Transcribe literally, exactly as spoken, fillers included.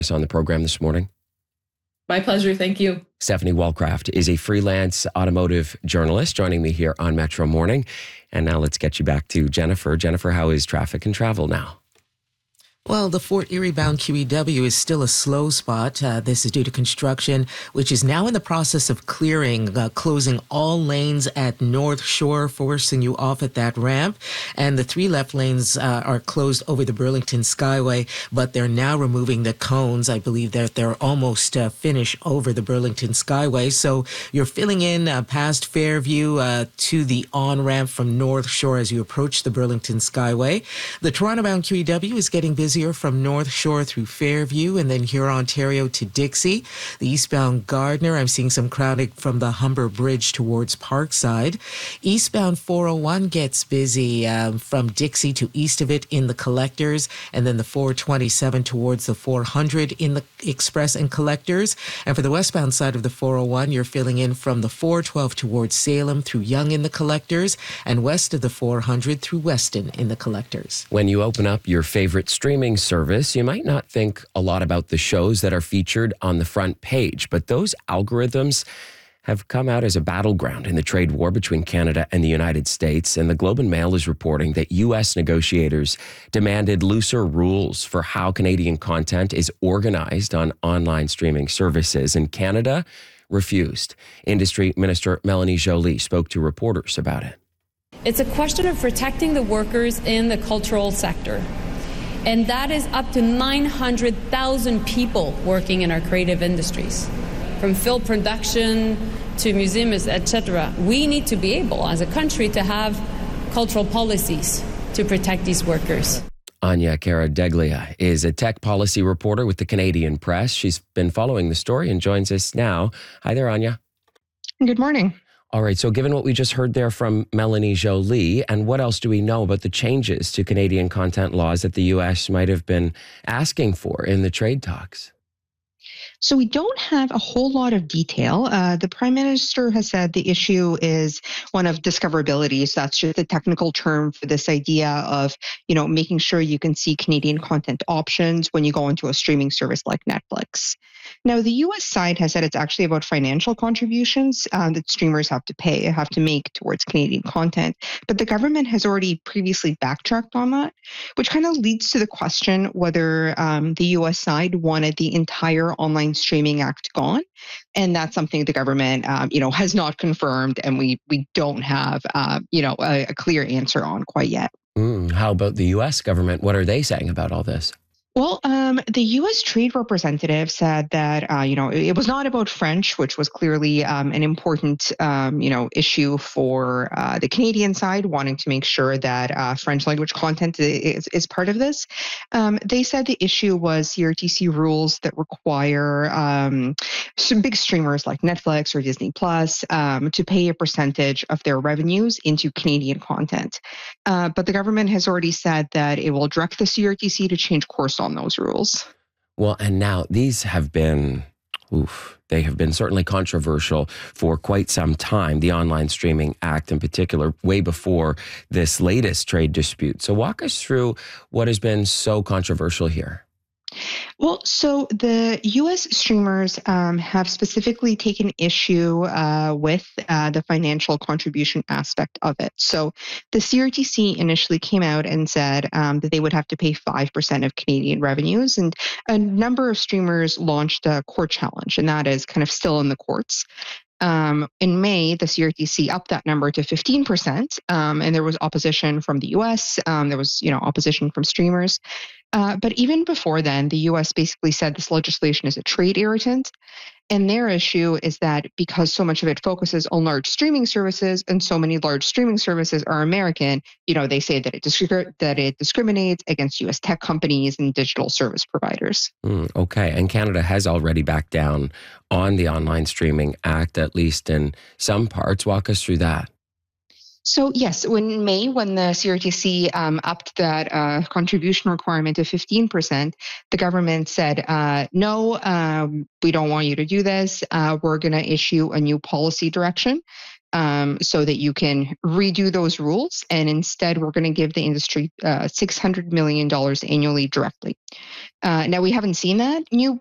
On the program this morning. My pleasure. Thank you. Stephanie Wellcraft is a freelance automotive journalist joining me here on Metro Morning. And now let's get you back to Jennifer. Jennifer, how is traffic and travel now? Well, the Fort Erie-bound Q E W is still a slow spot. Uh, this is due to construction, which is now in the process of clearing, uh, closing all lanes at North Shore, forcing you off at that ramp. And the three left lanes uh, are closed over the Burlington Skyway, but they're now removing the cones. I believe that they're almost uh, finished over the Burlington Skyway. So you're filling in uh, past Fairview uh, to the on-ramp from North Shore as you approach the Burlington Skyway. The Toronto-bound Q E W is getting busy from North Shore through Fairview and then here Ontario to Dixie. The eastbound Gardner, I'm seeing some crowding from the Humber Bridge towards Parkside. Eastbound four oh one gets busy um, from Dixie to east of it in the Collectors, and then the four twenty-seven towards the four hundred in the Express and Collectors. And for the westbound side of the four oh one, you're filling in from the four twelve towards Salem through Yonge in the Collectors, and west of the four hundred through Weston in the Collectors. When you open up your favorite streaming service, you might not think a lot about the shows that are featured on the front page, but those algorithms have come out as a battleground in the trade war between Canada and the United States. And the Globe and Mail is reporting that U S negotiators demanded looser rules for how Canadian content is organized on online streaming services, and Canada refused. Industry Minister Mélanie Joly spoke to reporters about it. It's a question of protecting the workers in the cultural sector. And that is up to nine hundred thousand people working in our creative industries, from film production to museums, et cetera. We need to be able, as a country, to have cultural policies to protect these workers. Anya Karadeglia is a tech policy reporter with the Canadian Press. She's been following the story and joins us now. Hi there, Anya. Good morning. All right, so given what we just heard there from Mélanie Joly, and what else do we know about the changes to Canadian content laws that the U S might have been asking for in the trade talks? So we don't have a whole lot of detail. Uh, the Prime Minister has said the issue is one of discoverability. So that's just a technical term for this idea of, you know, making sure you can see Canadian content options when you go into a streaming service like Netflix. Now, the U S side has said it's actually about financial contributions uh, that streamers have to pay, have to make towards Canadian content. But the government has already previously backtracked on that, which kind of leads to the question whether um, the U S side wanted the entire Online Streaming Act gone. And that's something the government, um, you know, has not confirmed, and we we don't have, uh, you know, a, a clear answer on quite yet. Mm, how about the U S government? What are they saying about all this? Well, um, the U S trade representative said that, uh, you know, it was not about French, which was clearly um, an important, um, you know, issue for uh, the Canadian side, wanting to make sure that uh, French language content is, is part of this. Um, they said the issue was C R T C rules that require um, some big streamers like Netflix or Disney Plus um, to pay a percentage of their revenues into Canadian content. Uh, but the government has already said that it will direct the C R T C to change course on those rules. Well, and now these have been, oof, they have been certainly controversial for quite some time, the Online Streaming Act in particular, way before this latest trade dispute. So walk us through what has been so controversial here. Well, so the U S streamers um, have specifically taken issue uh, with uh, the financial contribution aspect of it. So the C R T C initially came out and said um, that they would have to pay five percent of Canadian revenues. And a number of streamers launched a court challenge, and that is kind of still in the courts. Um, in May, the C R T C upped that number to fifteen percent, um, and there was opposition from the U S. Um, there was, you know, opposition from streamers. Uh, but even before then, the U S basically said this legislation is a trade irritant. And their issue is that because so much of it focuses on large streaming services and so many large streaming services are American, you know, they say that it, discri- that it discriminates against U S tech companies and digital service providers. Mm, okay. And Canada has already backed down on the Online Streaming Act, at least in some parts. Walk us through that. So yes, in May, when the C R T C um, upped that uh, contribution requirement to fifteen percent, the government said, uh, no, um, we don't want you to do this. Uh, we're going to issue a new policy direction. um, so that you can redo those rules. And instead, we're going to give the industry uh, six hundred million dollars annually directly. Uh, now, we haven't seen that new